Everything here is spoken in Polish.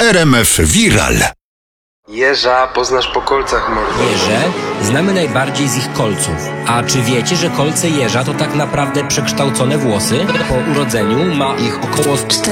RMF Viral. Jeża poznasz po kolcach, mordo. Jeże znamy najbardziej z ich kolców. A czy wiecie, że kolce jeża to tak naprawdę przekształcone włosy? Po urodzeniu ma ich około 4